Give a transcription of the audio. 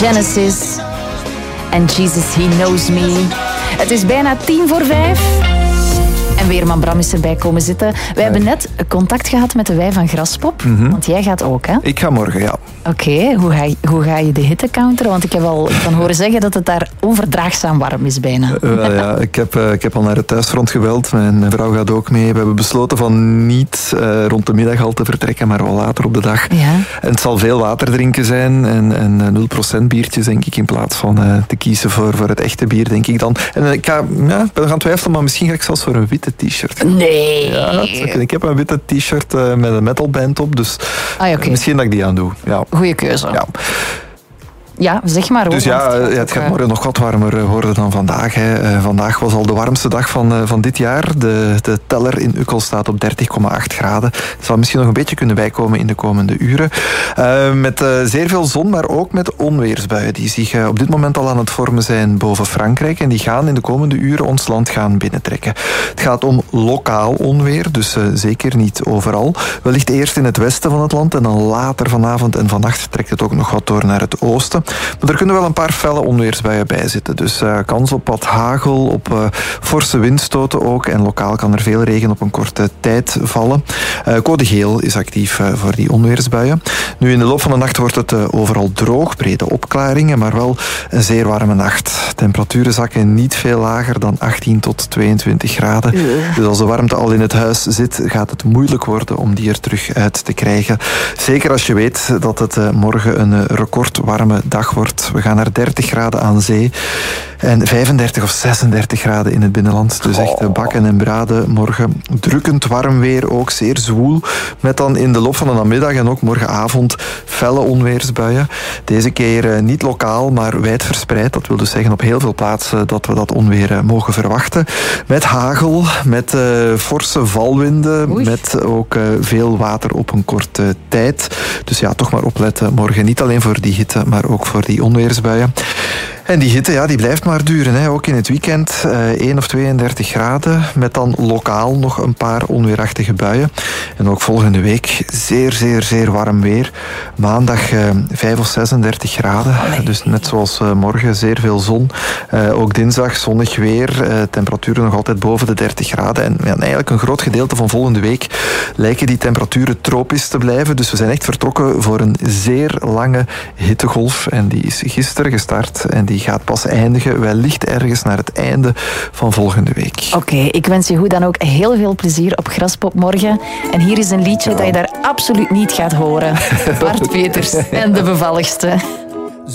Genesis en Jesus, He Knows Me. Het is bijna 4:10. En Weerman Bram is erbij komen zitten. Wij hebben net contact gehad met de Wij van Graspop. Want jij gaat ook, hè? Ik ga morgen, ja. Oké, hoe ga je de hitte counteren? Want ik heb al van horen zeggen dat het daar onverdraagzaam warm is bijna. Ja, ik heb al naar het thuisfront gebeld. Mijn vrouw gaat ook mee. We hebben besloten van niet rond de middag al te vertrekken, maar wel later op de dag. Ja. En het zal veel water drinken zijn en 0% biertjes, denk ik, in plaats van te kiezen voor het echte bier, denk ik dan. En ik ben gaan twijfelen, maar misschien ga ik zelfs voor een witte t-shirt. Nee! Ja, ik heb een witte t-shirt met een metalband op, dus misschien dat ik die aan doe. Ja. Goeie keuze. Ja. Ja, zeg maar. Dus het gaat morgen nog wat warmer worden dan vandaag. Hè. Vandaag was al de warmste dag van dit jaar. De teller in Uckel staat op 30,8 graden. Het zal misschien nog een beetje kunnen bijkomen in de komende uren. Met zeer veel zon, maar ook met onweersbuien die zich op dit moment al aan het vormen zijn boven Frankrijk. En die gaan in de komende uren ons land gaan binnentrekken. Het gaat om lokaal onweer, dus zeker niet overal. Wellicht eerst in het westen van het land en dan later vanavond en vannacht trekt het ook nog wat door naar het oosten. Maar er kunnen wel een paar felle onweersbuien bij zitten. Dus kans op wat hagel, op forse windstoten ook. En lokaal kan er veel regen op een korte tijd vallen. Code geel is actief voor die onweersbuien. Nu, in de loop van de nacht wordt het overal droog. Brede opklaringen, maar wel een zeer warme nacht. Temperaturen zakken niet veel lager dan 18 tot 22 graden. Dus als de warmte al in het huis zit, gaat het moeilijk worden om die er terug uit te krijgen. Zeker als je weet dat het morgen een recordwarme dag wordt. We gaan naar 30 graden aan zee en 35 of 36 graden in het binnenland. Dus echt bakken en braden morgen. Drukkend warm weer, ook zeer zwoel. Met dan in de loop van de namiddag en ook morgenavond felle onweersbuien. Deze keer niet lokaal, maar wijd verspreid. Dat wil dus zeggen op heel veel plaatsen dat we dat onweer mogen verwachten. Met hagel, met forse valwinden, met ook veel water op een korte tijd. Dus ja, toch maar opletten morgen. Niet alleen voor die hitte, maar ook voor die onweersbuien. En die hitte, die blijft maar duren. Hè. Ook in het weekend 1 of 32 graden. Met dan lokaal nog een paar onweerachtige buien. En ook volgende week zeer, zeer, zeer warm weer. Maandag 5 of 36 graden. Dus net zoals morgen, zeer veel zon. Ook dinsdag zonnig weer. Temperaturen nog altijd boven de 30 graden. En eigenlijk een groot gedeelte van volgende week lijken die temperaturen tropisch te blijven. Dus we zijn echt vertrokken voor een zeer lange hittegolf. En die is gisteren gestart. En die gaat pas eindigen, wellicht ergens naar het einde van volgende week. Oké, ik wens je goed dan ook heel veel plezier op Graspop morgen. En hier is een liedje dat je daar absoluut niet gaat horen. Bart Peters en de bevalligste.